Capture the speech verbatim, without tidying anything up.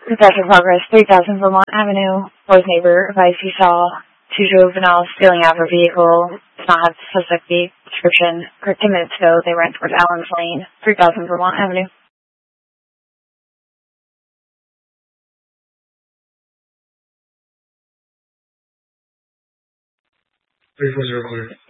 Possession progress, three thousand Vermont Avenue. Boys neighbor advised he saw two juveniles stealing out of a vehicle. Does not have the suspect description. Ten minutes ago, they ran towards Allen's Lane, three thousand Vermont Avenue. three four zero clear.